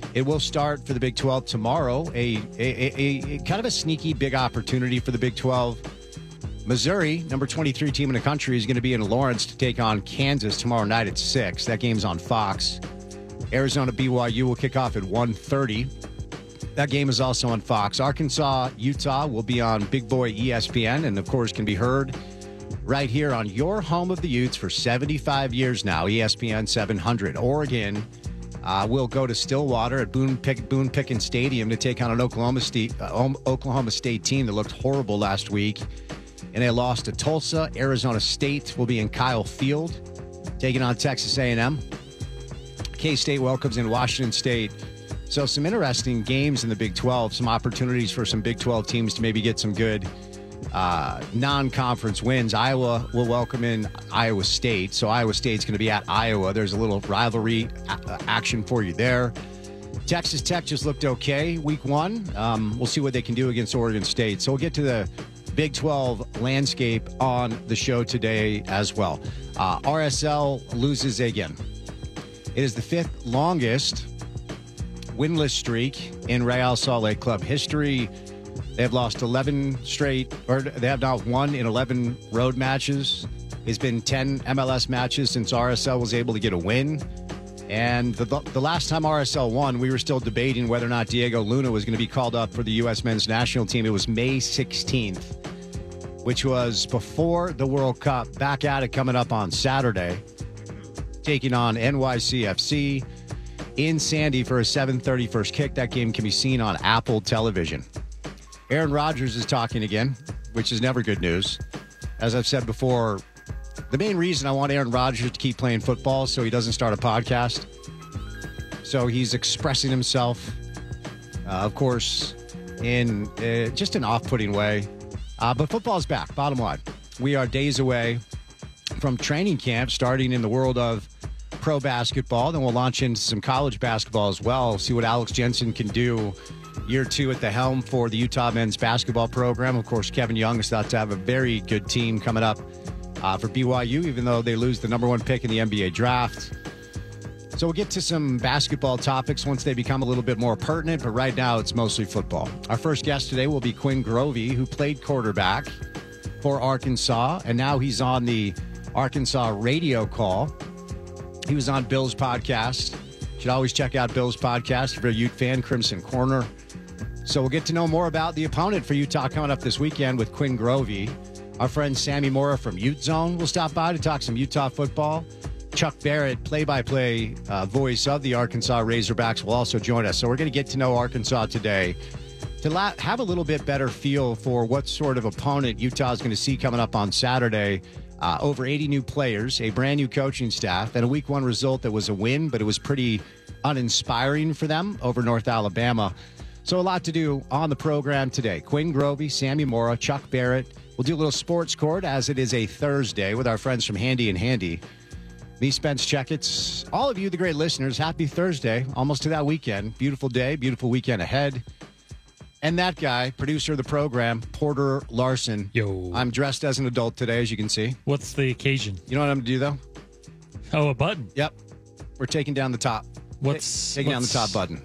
It will start for the Big 12 tomorrow. A kind of a sneaky big opportunity for the Big 12. Missouri, number 23 team in the country, is going to be in Lawrence to take on Kansas tomorrow night at 6. That game's on Fox. Arizona BYU will kick off at 1:30. That game is also on Fox. Arkansas, Utah will be on Big Boy ESPN and, of course, can be heard right here on your home of the Utes for 75 years now, ESPN 700. Oregon will go to Stillwater at Boone Pickens Stadium to take on an Oklahoma State team that looked horrible last week. And they lost to Tulsa. Arizona State will be in Kyle Field, taking on Texas A&M. K-State welcomes in Washington State. So some interesting games in the Big 12, some opportunities for some Big 12 teams to maybe get some good non-conference wins. Iowa will welcome in Iowa State. So Iowa State's going to be at Iowa. There's a little rivalry action for you there. Texas Tech just looked okay week 1. We'll see what they can do against Oregon State. So we'll get to the Big 12 landscape on the show today as well. RSL loses again. It is the 5th longest winless streak in Real Salt Lake Club history. They have lost 11 straight, or they have not won in 11 road matches. It's been 10 MLS matches since RSL was able to get a win. And the last time RSL won, we were still debating whether or not Diego Luna was going to be called up for the U.S. men's national team. It was May 16th, which was before the World Cup. Back at it coming up on Saturday, taking on NYCFC in Sandy for a 7:30 first kick. That game can be seen on Apple Television. Aaron Rodgers is talking again, which is never good news. As I've said before, the main reason I want Aaron Rodgers to keep playing football is so he doesn't start a podcast. So he's expressing himself, of course, in just an off-putting way. But football's back, bottom line. We are days away from training camp starting in the world of pro basketball. Then we'll launch into some college basketball as well, see what Alex Jensen can do year 2 at the helm for the Utah men's basketball program. Of course, Kevin Young is thought to have a very good team coming up for BYU, even though they lose the number 1 pick in the NBA draft. So we'll get to some basketball topics once they become a little bit more pertinent, but right now it's mostly football. Our first guest today will be Quinn Grovey, who played quarterback for Arkansas, and now he's on the Arkansas radio call. He was on Bill's podcast. You should always check out Bill's podcast if you're a Ute fan, Crimson Corner. So we'll get to know more about the opponent for Utah coming up this weekend with Quinn Grovey. Our friend Sammy Mora from Ute Zone will stop by to talk some Utah football. Chuck Barrett, play-by-play voice of the Arkansas Razorbacks, will also join us. So we're going to get to know Arkansas today to have a little bit better feel for what sort of opponent Utah is going to see coming up on Saturday. Over 80 new players, a brand new coaching staff, and a week 1 result that was a win, but it was pretty uninspiring for them over North Alabama. So a lot to do on the program today. Quinn Grovey, Sammy Mora, Chuck Barrett. We'll do a little sports court as it is a Thursday with our friends from Handy and Handy. Me, Spence Checketts. All of you, the great listeners, happy Thursday. Almost to that weekend. Beautiful day, beautiful weekend ahead. And that guy, producer of the program, Porter Larson. Yo. I'm dressed as an adult today, as you can see. What's the occasion? You know what I'm going to do, though? Oh, a button. Yep. We're taking down the top. Taking down the top button.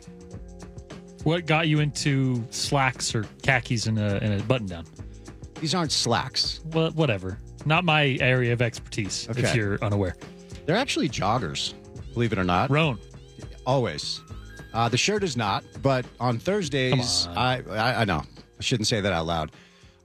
What got you into slacks or khakis and a button down? These aren't slacks. Well, whatever. Not my area of expertise, if you're unaware. They're actually joggers, believe it or not. Roan. Always. The shirt is not, but on Thursdays, I know. I shouldn't say that out loud.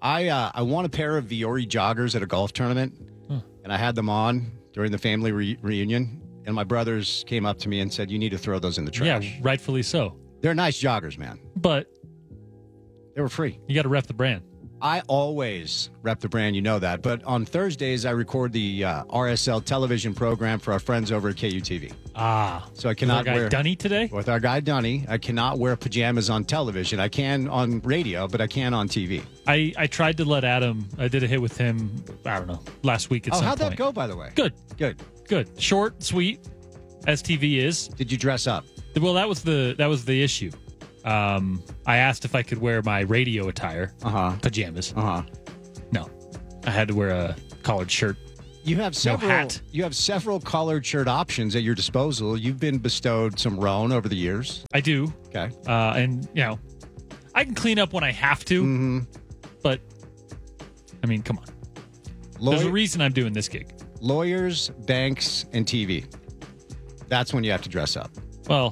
I won a pair of Viore joggers at a golf tournament, and I had them on during the family reunion, and my brothers came up to me and said, you need to throw those in the trash. Yeah, rightfully so. They're nice joggers, man. But they were free. You got to rep the brand. I always rep the brand, you know that. But on Thursdays, I record the RSL television program for our friends over at KUTV. So I cannot wear... With our guy Dunny today? With our guy Dunny. I cannot wear pajamas on television. I can on radio, but I can on TV. I tried to let Adam... I did a hit with him, I don't know, last week at some point. How'd that go, by the way? Good. Short, sweet, as TV is. Did you dress up? Well, that was the issue. I asked if I could wear my radio attire, pajamas. No, I had to wear a collared shirt. You have several. hat. You have several collared shirt options at your disposal. You've been bestowed some roan over the years. I do. Okay. And, I can clean up when I have to. Mm-hmm. But, I mean, come on. There's a reason I'm doing this gig. Lawyers, banks, and TV. That's when you have to dress up. Well,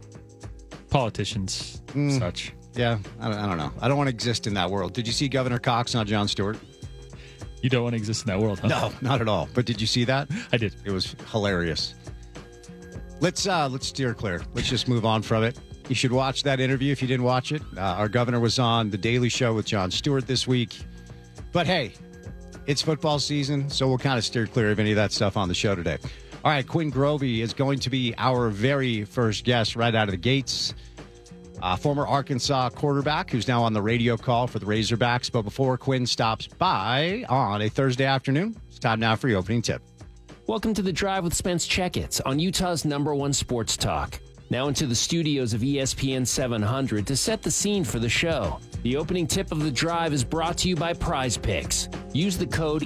politicians, such. Yeah, I don't know. I don't want to exist in that world. Did you see Governor Cox on Jon Stewart? You don't want to exist in that world, huh? No, not at all. But did you see that? I did. It was hilarious. Let's steer clear. Let's just move on from it. You should watch that interview if you didn't watch it. Our governor was on The Daily Show with Jon Stewart this week. But hey, it's football season, so we'll kind of steer clear of any of that stuff on the show today. All right, Quinn Grovey is going to be our very first guest right out of the gates. Former Arkansas quarterback who's now on the radio call for the Razorbacks. But before Quinn stops by on a Thursday afternoon, it's time now for your opening tip. Welcome to The Drive with Spence Checketts on Utah's #1 sports talk. Now into the studios of ESPN 700 to set the scene for the show. The opening tip of The Drive is brought to you by Prize Picks. Use the code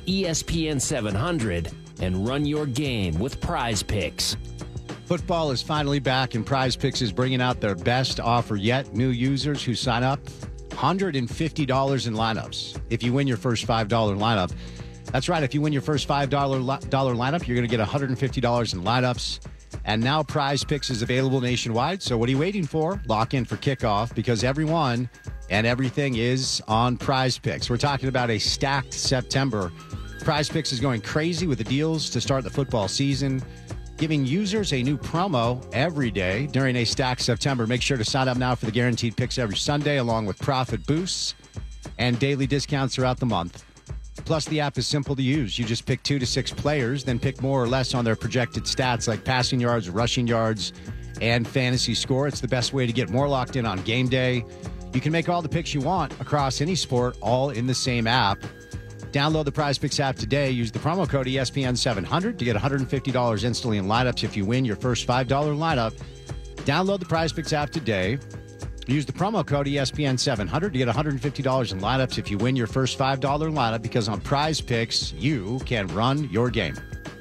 ESPN700 and run your game with Prize Picks. Football is finally back, and Prize Picks is bringing out their best offer yet. New users who sign up, $150 in lineups. If you win your first $5 lineup, that's right. If you win your first $5 lineup, you're going to get $150 in lineups. And now Prize Picks is available nationwide. So what are you waiting for? Lock in for kickoff, because everyone and everything is on Prize Picks. We're talking about a stacked September. Prize Picks is going crazy with the deals to start the football season, giving users a new promo every day during a stacked September. Make sure to sign up now for the guaranteed picks every Sunday, along with profit boosts and daily discounts throughout the month. Plus, the app is simple to use. You just pick 2 to 6 players, then pick more or less on their projected stats like passing yards, rushing yards, and fantasy score. It's the best way to get more locked in on game day. You can make all the picks you want across any sport, all in the same app. Download the Prize Picks app today. Use the promo code ESPN700 to get $150 instantly in lineups if you win your first $5 lineup. Download the Prize Picks app today. Use the promo code ESPN700 to get $150 in lineups if you win your first $5 lineup, because on Prize Picks, you can run your game.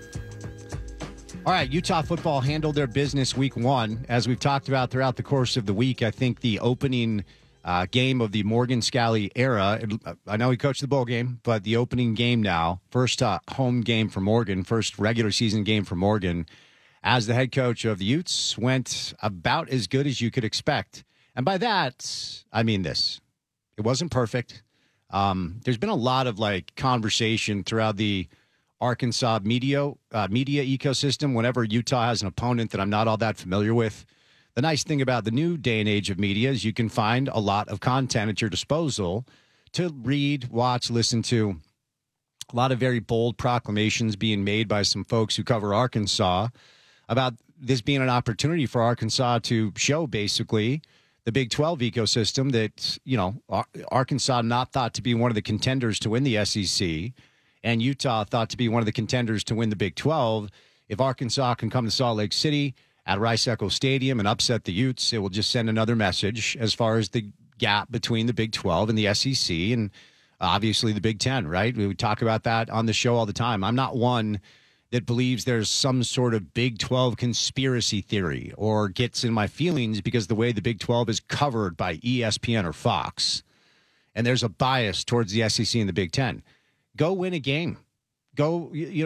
All right, Utah football handled their business week 1. As we've talked about throughout the course of the week, I think the opening game of the Morgan Scalley era, I know he coached the bowl game, but the opening game now, first home game for Morgan, first regular season game for Morgan, as the head coach of the Utes, went about as good as you could expect. And by that, I mean this. It wasn't perfect. There's been a lot of conversation throughout the Arkansas media ecosystem whenever Utah has an opponent that I'm not all that familiar with. The nice thing about the new day and age of media is you can find a lot of content at your disposal to read, watch, listen to. A lot of very bold proclamations being made by some folks who cover Arkansas about this being an opportunity for Arkansas to show basically the Big 12 ecosystem that, Arkansas not thought to be one of the contenders to win the SEC, and Utah thought to be one of the contenders to win the Big 12. If Arkansas can come to Salt Lake City at Rice-Eccles Stadium and upset the Utes, it will just send another message as far as the gap between the Big 12 and the SEC and obviously the Big 10, right? We talk about that on the show all the time. I'm not one that believes there's some sort of Big 12 conspiracy theory or gets in my feelings because the way the Big 12 is covered by ESPN or Fox, and there's a bias towards the SEC and the Big 10. Go win a game. Go,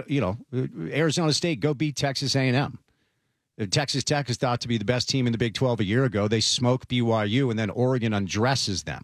Arizona State, go beat Texas A&M. Texas Tech is thought to be the best team in the Big 12 a year ago. They smoke BYU, and then Oregon undresses them.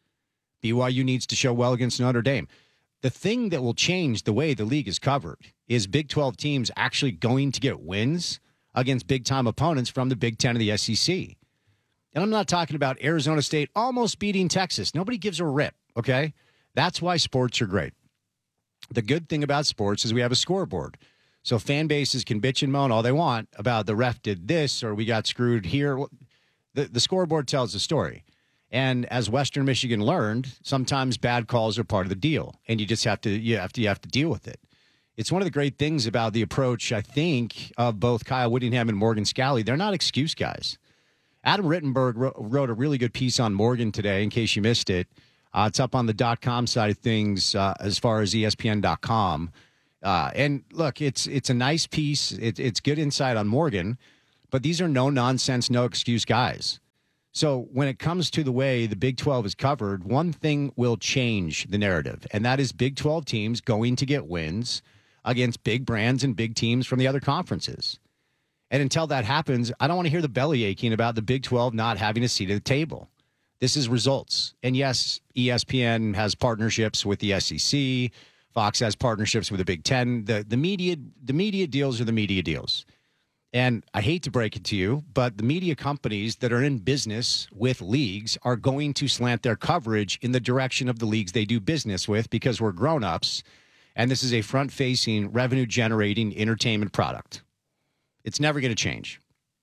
BYU needs to show well against Notre Dame. The thing that will change the way the league is covered is Big 12 teams actually going to get wins against big-time opponents from the Big 10 and the SEC. And I'm not talking about Arizona State almost beating Texas. Nobody gives a rip, okay? That's why sports are great. The good thing about sports is we have a scoreboard. So fan bases can bitch and moan all they want about the ref did this or we got screwed here. The scoreboard tells the story. And as Western Michigan learned, sometimes bad calls are part of the deal, and you just have to deal with it. It's one of the great things about the approach, I think, of both Kyle Whittingham and Morgan Scalley. They're not excuse guys. Adam Rittenberg wrote a really good piece on Morgan today, in case you missed it. It's up on the .com side of things as far as ESPN.com. And look, it's a nice piece. It's good insight on Morgan, but these are no nonsense, no excuse guys. So when it comes to the way the Big 12 is covered, one thing will change the narrative, and that is Big 12 teams going to get wins against big brands and big teams from the other conferences. And until that happens, I don't want to hear the belly aching about the Big 12 not having a seat at the table. This is results. And yes, ESPN has partnerships with the SEC. Fox has partnerships with the Big Ten. The media deals are the media deals. And I hate to break it to you, but the media companies that are in business with leagues are going to slant their coverage in the direction of the leagues they do business with because we're grown-ups, and this is a front-facing, revenue-generating entertainment product. It's never going to change.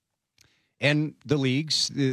And the leagues, the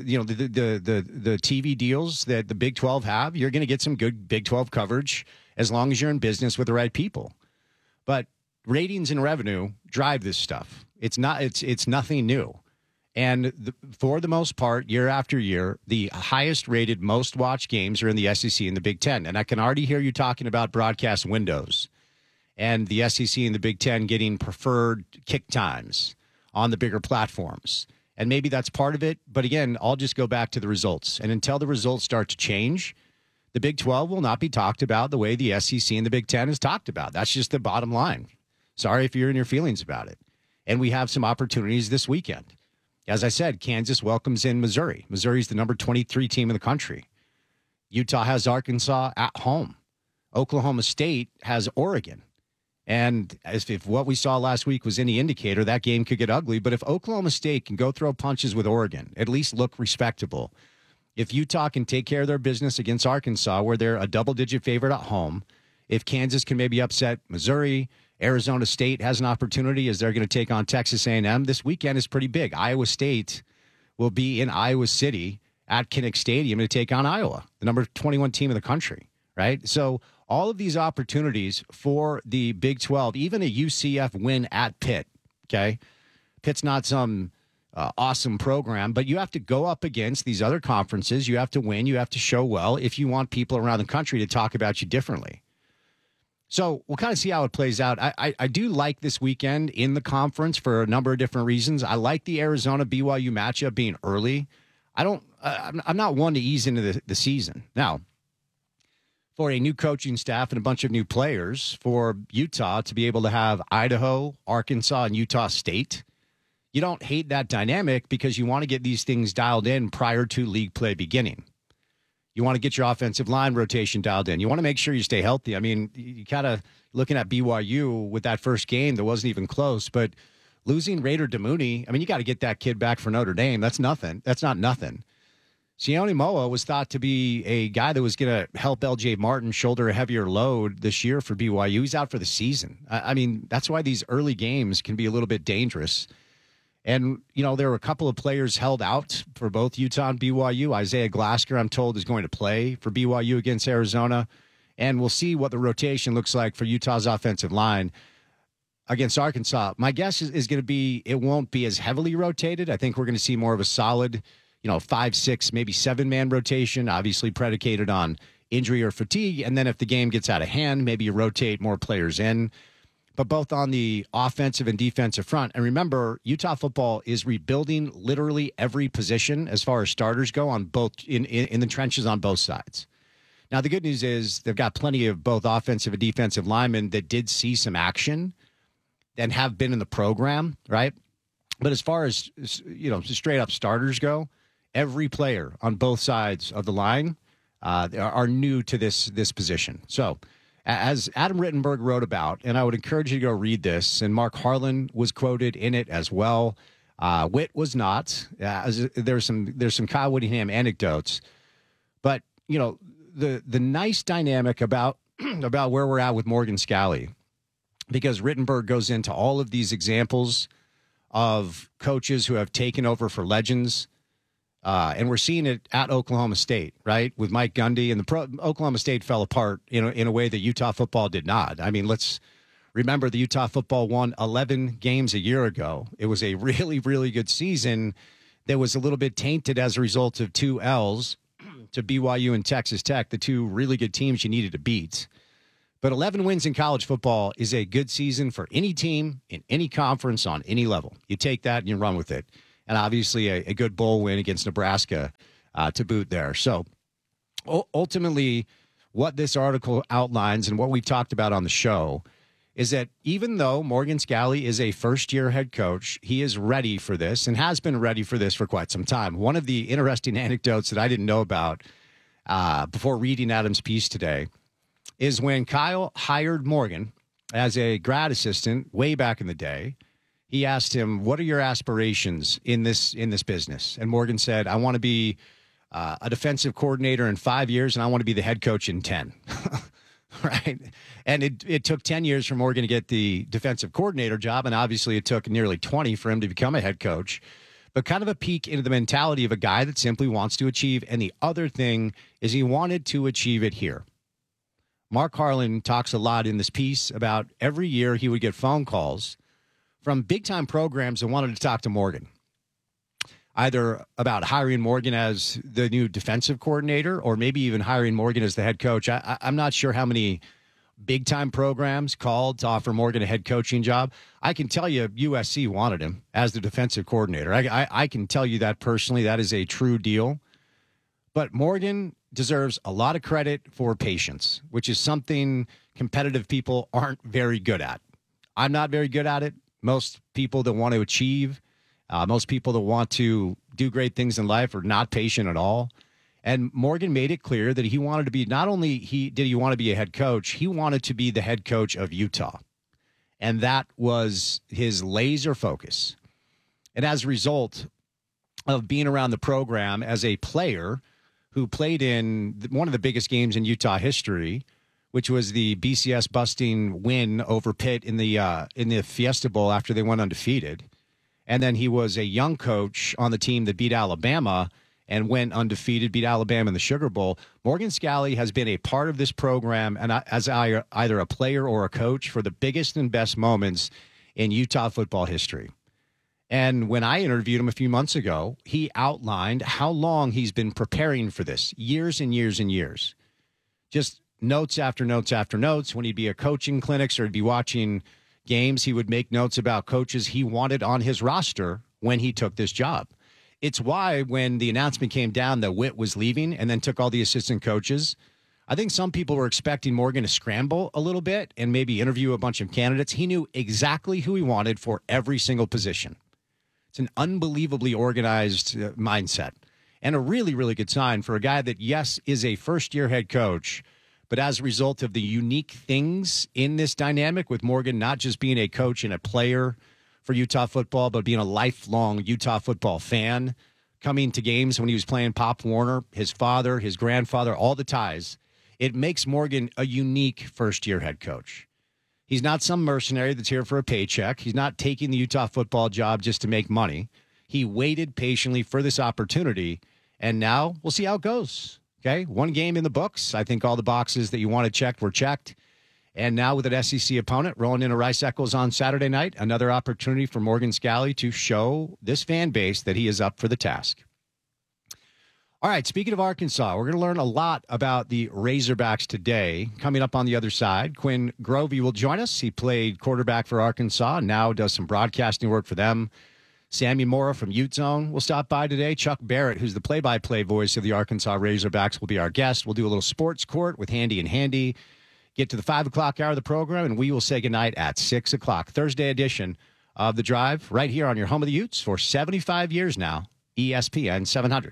TV deals that the Big 12 have, you're going to get some good Big 12 coverage as long as you're in business with the right people. But ratings and revenue drive this stuff. It's nothing new. And for the most part, year after year, the highest rated, most watched games are in the SEC and the Big Ten. And I can already hear you talking about broadcast windows and the SEC and the Big Ten getting preferred kick times on the bigger platforms. And maybe that's part of it. But again, I'll just go back to the results. And until the results start to change, the Big 12 will not be talked about the way the SEC and the Big Ten is talked about. That's just the bottom line. Sorry if you're in your feelings about it. And we have some opportunities this weekend. As I said, Kansas welcomes in Missouri. Missouri's the number 23 team in the country. Utah has Arkansas at home. Oklahoma State has Oregon. And if what we saw last week was any indicator, that game could get ugly. But if Oklahoma State can go throw punches with Oregon, at least look respectable. If Utah can take care of their business against Arkansas, where they're a double-digit favorite at home, if Kansas can maybe upset Missouri, Arizona State has an opportunity as they're going to take on Texas A&M. This weekend is pretty big. Iowa State will be in Iowa City at Kinnick Stadium to take on Iowa, the number 21 team in the country, right? So all of these opportunities for the Big 12, even a UCF win at Pitt, okay? Pitt's not some awesome program, but you have to go up against these other conferences. You have to win. You have to show well if you want people around the country to talk about you differently. So we'll kind of see how it plays out. I do like this weekend in the conference for a number of different reasons. I like the Arizona BYU matchup being early. I'm not one to ease into the season. Now, for a new coaching staff and a bunch of new players, for Utah to be able to have Idaho, Arkansas, and Utah State, you don't hate that dynamic because you want to get these things dialed in prior to league play beginning. You want to get your offensive line rotation dialed in. You want to make sure you stay healthy. I mean, you kind of looking at BYU with that first game that wasn't even close, but losing Raider Demooney, I mean, you got to get that kid back for Notre Dame. That's nothing. That's not nothing. Sione Moa was thought to be a guy that was going to help LJ Martin shoulder a heavier load this year for BYU. He's out for the season. I mean, that's why these early games can be a little bit dangerous. And, you know, there were a couple of players held out for both Utah and BYU. Isaiah Glasker, I'm told, is going to play for BYU against Arizona. And we'll see what the rotation looks like for Utah's offensive line against Arkansas. My guess is going to be it won't be as heavily rotated. I think we're going to see more of a solid, 5, 6, maybe 7-man rotation, obviously predicated on injury or fatigue. And then if the game gets out of hand, maybe you rotate more players in. But both on the offensive and defensive front. And remember, Utah football is rebuilding literally every position as far as starters go on both in the trenches on both sides. Now, the good news is they've got plenty of both offensive and defensive linemen that did see some action and have been in the program, right? But as far as, straight up starters go, every player on both sides of the line are new to this position. So, as Adam Rittenberg wrote about, and I would encourage you to go read this, and Mark Harlan was quoted in it as well. Witt was not. There's some Kyle Whittingham anecdotes, but the nice dynamic about where we're at with Morgan Scalley, because Rittenberg goes into all of these examples of coaches who have taken over for legends. And we're seeing it at Oklahoma State, right, with Mike Gundy. And Oklahoma State fell apart in a way that Utah football did not. I mean, let's remember the Utah football won 11 games a year ago. It was a really, really good season that was a little bit tainted as a result of 2 L's to BYU and Texas Tech, the 2 really good teams you needed to beat. But 11 wins in college football is a good season for any team in any conference on any level. You take that and you run with it. And obviously a good bowl win against Nebraska to boot there. So ultimately, what this article outlines and what we've talked about on the show is that even though Morgan Scalley is a first-year head coach, he is ready for this and has been ready for this for quite some time. One of the interesting anecdotes that I didn't know about before reading Adam's piece today is when Kyle hired Morgan as a grad assistant way back in the day, he asked him, what are your aspirations in this business? And Morgan said, I want to be a defensive coordinator in 5 years, and I want to be the head coach in 10. Right? And it took 10 years for Morgan to get the defensive coordinator job, and obviously it took nearly 20 for him to become a head coach. But kind of a peek into the mentality of a guy that simply wants to achieve. And the other thing is he wanted to achieve it here. Mark Harlan talks a lot in this piece about every year he would get phone calls from big-time programs that wanted to talk to Morgan, either about hiring Morgan as the new defensive coordinator or maybe even hiring Morgan as the head coach. I'm not sure how many big-time programs called to offer Morgan a head coaching job. I can tell you USC wanted him as the defensive coordinator. I can tell you that personally. That is a true deal. But Morgan deserves a lot of credit for patience, which is something competitive people aren't very good at. I'm not very good at it. Most people that want to achieve, most people that want to do great things in life are not patient at all. And Morgan made it clear that he wanted to be, not only did he want to be a head coach, he wanted to be the head coach of Utah. And that was his laser focus. And as a result of being around the program as a player who played in one of the biggest games in Utah history, which was the BCS busting win over Pitt in the Fiesta Bowl after they went undefeated. And then he was a young coach on the team that beat Alabama and went undefeated, beat Alabama in the Sugar Bowl. Morgan Scalley has been a part of this program and as either a player or a coach for the biggest and best moments in Utah football history. And when I interviewed him a few months ago, he outlined how long he's been preparing for this, years and years and years. Just notes after notes after notes. When he'd be at coaching clinics or he'd be watching games, he would make notes about coaches he wanted on his roster when he took this job. It's why when the announcement came down that Witt was leaving and then took all the assistant coaches, I think some people were expecting Morgan to scramble a little bit and maybe interview a bunch of candidates. He knew exactly who he wanted for every single position. It's an unbelievably organized mindset and a really, really good sign for a guy that, yes, is a first-year head coach, but as a result of the unique things in this dynamic with Morgan not just being a coach and a player for Utah football, but being a lifelong Utah football fan, coming to games when he was playing Pop Warner, his father, his grandfather, all the ties, it makes Morgan a unique first-year head coach. He's not some mercenary that's here for a paycheck. He's not taking the Utah football job just to make money. He waited patiently for this opportunity, and now we'll see how it goes. Okay, one game in the books. I think all the boxes that you wanted checked were checked. And now with an SEC opponent rolling into Rice Eccles on Saturday night, another opportunity for Morgan Scalley to show this fan base that he is up for the task. All right, speaking of Arkansas, we're going to learn a lot about the Razorbacks today. Coming up on the other side, Quinn Grovey will join us. He played quarterback for Arkansas, now does some broadcasting work for them. Sammy Mora from Ute Zone will stop by today. Chuck Barrett, who's the play-by-play voice of the Arkansas Razorbacks, will be our guest. We'll do a little sports court with Handy and Handy. Get to the 5 o'clock hour of the program, and we will say goodnight at 6 o'clock. Thursday edition of The Drive right here on your home of the Utes for 75 years now, ESPN 700.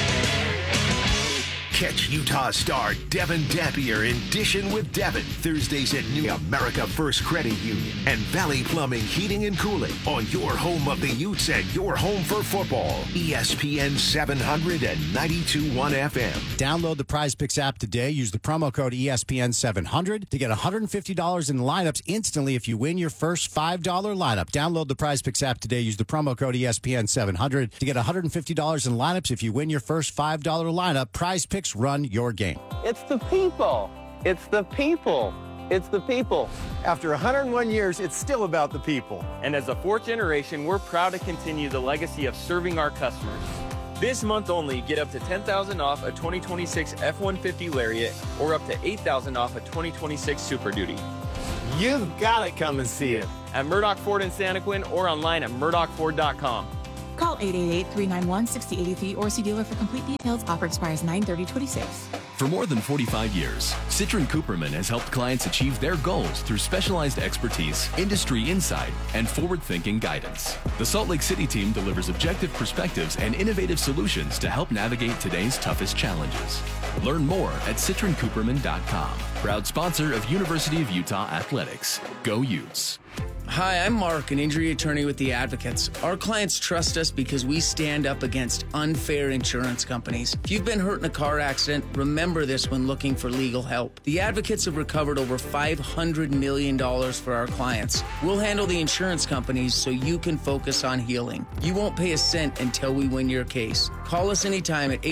Catch Utah star Devin Dampier in Dishin' with Devin Thursdays at New America First Credit Union and Valley Plumbing, Heating and Cooling on your home of the Utes and your home for football. ESPN 700 and 92.1 FM. Download the Prize Picks app today. Use the promo code ESPN 700 to get $150 in lineups instantly if you win your first $5 lineup. Download the Prize Picks app today. Use the promo code ESPN 700 to get $150 in lineups if you win your first $5 lineup. Prize Picks, run your game. It's the people. It's the people. It's the people. After 101 years, it's still about the people. And as a fourth generation, we're proud to continue the legacy of serving our customers. This month only, get up to $10,000 off a 2026 F-150 Lariat or up to $8,000 off a 2026 Super Duty. You've got to come and see it. At Murdoch Ford in Santaquin or online at murdochford.com. Call 888-391-6083 or see dealer for complete details. Offer expires 9/30/26. For more than 45 years, Citron Cooperman has helped clients achieve their goals through specialized expertise, industry insight, and forward-thinking guidance. The Salt Lake City team delivers objective perspectives and innovative solutions to help navigate today's toughest challenges. Learn more at citroncooperman.com. Proud sponsor of University of Utah Athletics. Go Utes. Hi, I'm Mark, an injury attorney with the Advocates. Our clients trust us because we stand up against unfair insurance companies. If you've been hurt in a car accident, remember this when looking for legal help. The Advocates have recovered over $500 million for our clients. We'll handle the insurance companies so you can focus on healing. You won't pay a cent until we win your case. Call us anytime at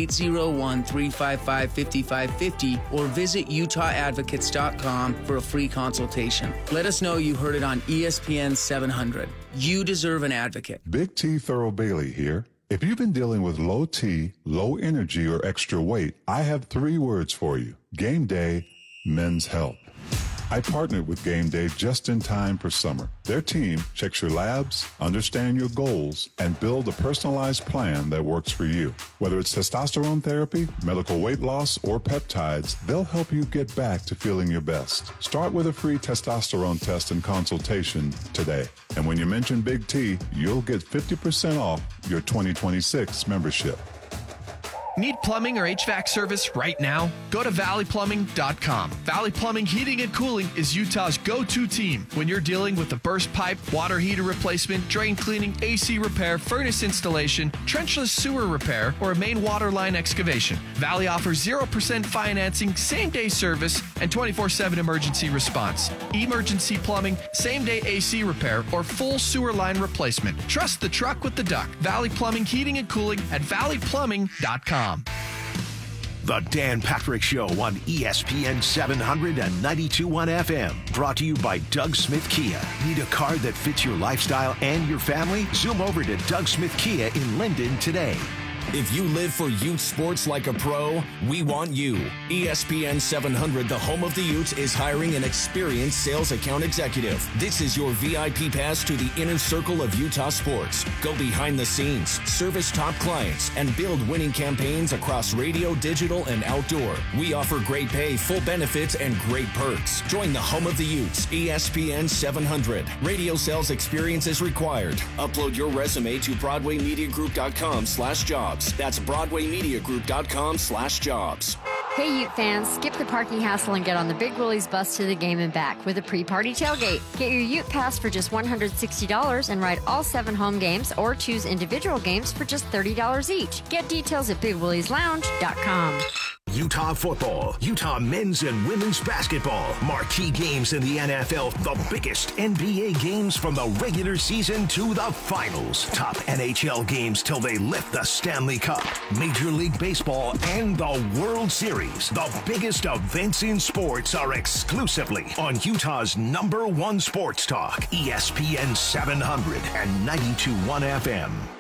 801-355-5550 or visit UtahAdvocates.com for a free consultation. Let us know you heard it on ESPN 700. You deserve an advocate. Big T Thorough Bailey here. If you've been dealing with low T, low energy, or extra weight, I have 3 words for you. Game Day Men's Health. I partnered with Game Day just in time for summer. Their team checks your labs, understand your goals, and build a personalized plan that works for you. Whether it's testosterone therapy, medical weight loss, or peptides, they'll help you get back to feeling your best. Start with a free testosterone test and consultation today. And when you mention Big T, you'll get 50% off your 2026 membership. Need plumbing or HVAC service right now? Go to valleyplumbing.com. Valley Plumbing Heating and Cooling is Utah's go-to team when you're dealing with a burst pipe, water heater replacement, drain cleaning, AC repair, furnace installation, trenchless sewer repair, or a main water line excavation. Valley offers 0% financing, same-day service, and 24/7 emergency response. Emergency plumbing, same-day AC repair, or full sewer line replacement. Trust the truck with the duck. Valley Plumbing Heating and Cooling at valleyplumbing.com. The Dan Patrick Show on ESPN 700 and 92.1 FM. Brought to you by Doug Smith Kia. Need a car that fits your lifestyle and your family? Zoom over to Doug Smith Kia in Linden today. If you live for Ute sports like a pro, we want you. ESPN 700, the home of the Utes, is hiring an experienced sales account executive. This is your VIP pass to the inner circle of Utah sports. Go behind the scenes, service top clients, and build winning campaigns across radio, digital, and outdoor. We offer great pay, full benefits, and great perks. Join the home of the Utes, ESPN 700. Radio sales experience is required. Upload your resume to BroadwayMediaGroup.com/jobs. That's BroadwayMediaGroup.com/jobs. Hey, Ute fans, skip the parking hassle and get on the Big Willie's bus to the game and back with a pre-party tailgate. Get your Ute pass for just $160 and ride all 7 home games or choose individual games for just $30 each. Get details at BigWilliesLounge.com. Utah football, Utah men's and women's basketball, marquee games in the NFL, the biggest NBA games from the regular season to the finals, top NHL games till they lift the Stanley Cup, Major League Baseball, and the World Series. The biggest events in sports are exclusively on Utah's #1 sports talk, ESPN 700 and 92.1 FM.